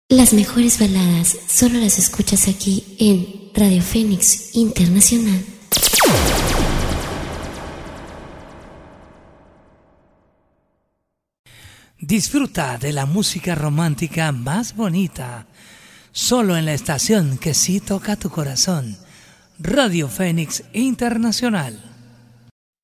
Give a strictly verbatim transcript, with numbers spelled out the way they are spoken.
Las mejores baladas solo las escuchas aquí en Radio Fénix Internacional. Disfruta de la música romántica más bonita, solo en la estación que sí toca tu corazón, Radio Fénix Internacional.